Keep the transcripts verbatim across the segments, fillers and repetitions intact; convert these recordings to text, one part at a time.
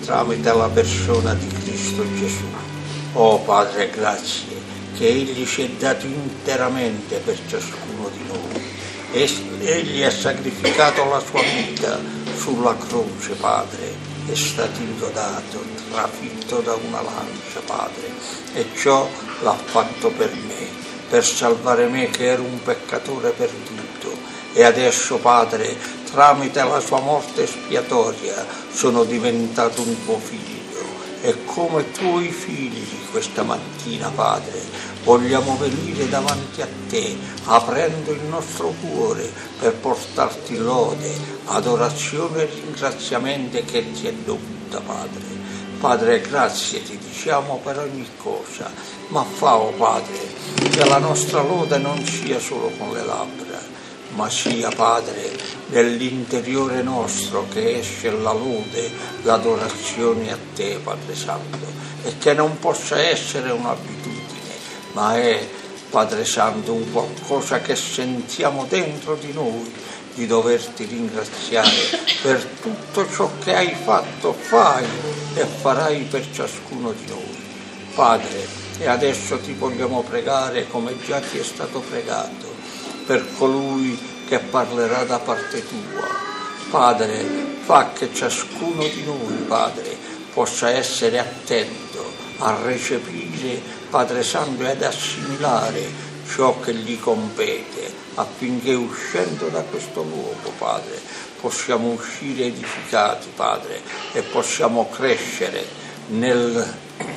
tramite la persona di Cristo Gesù. Oh Padre, grazie che Egli si è dato interamente per ciascuno di noi. Egli ha sacrificato la sua vita sulla croce, Padre, è stato ingodato, trafitto da una lancia, Padre, e ciò l'ha fatto per me, per salvare me che ero un peccatore perduto. E adesso, Padre, tramite la sua morte espiatoria sono diventato un tuo figlio. E come tuoi figli questa mattina, Padre, vogliamo venire davanti a te, aprendo il nostro cuore per portarti lode, adorazione e ringraziamento che ti è dovuta, Padre. Padre, grazie ti diciamo per ogni cosa, ma fa, oh Padre, che la nostra lode non sia solo con le labbra, ma sia, Padre, nell'interiore nostro che esce la lode, l'adorazione a te, Padre Santo, e che non possa essere un'abitudine, ma è, Padre Santo, un qualcosa che sentiamo dentro di noi, di doverti ringraziare per tutto ciò che hai fatto, fai e farai per ciascuno di noi. Padre, e adesso ti vogliamo pregare come già ti è stato pregato, per colui che parlerà da parte tua. Padre, fa che ciascuno di noi, Padre, possa essere attento a recepire, Padre Santo, ed assimilare ciò che gli compete, affinché uscendo da questo luogo, Padre, possiamo uscire edificati, Padre, e possiamo crescere nel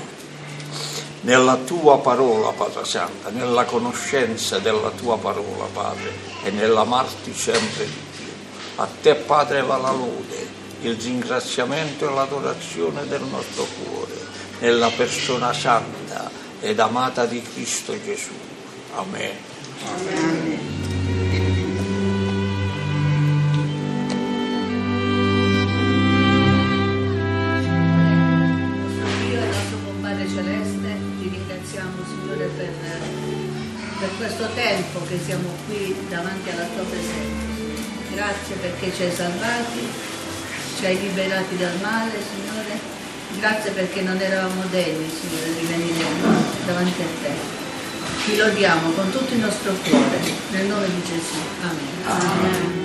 nella tua parola, Padre Santa, nella conoscenza della tua parola, Padre, e nell'amarti sempre di più. A te, Padre, va la lode, il ringraziamento e l'adorazione del nostro cuore, nella persona santa ed amata di Cristo Gesù. Amen. Amen. Signore, per, per questo tempo che siamo qui davanti alla tua presenza. Grazie perché ci hai salvati, ci hai liberati dal male, Signore. Grazie perché non eravamo degni, Signore, di venire davanti a te. Ti lodiamo con tutto il nostro cuore, nel nome di Gesù. Amen. Amen.